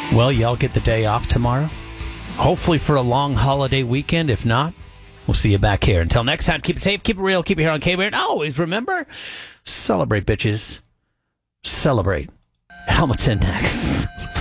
Well, y'all get the day off tomorrow. Hopefully for a long holiday weekend. If not, we'll see you back here. Until next time, keep it safe, keep it real, keep it here on K-Bear. And always remember, celebrate, bitches. Celebrate. Helmets in next.